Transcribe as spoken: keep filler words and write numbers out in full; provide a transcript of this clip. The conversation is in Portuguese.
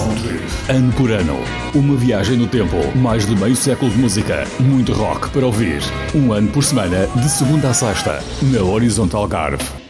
Ano por ano, uma viagem no tempo, mais de meio século de música, muito rock para ouvir. Um ano por semana, de segunda a sexta, na Horizonte Algarve.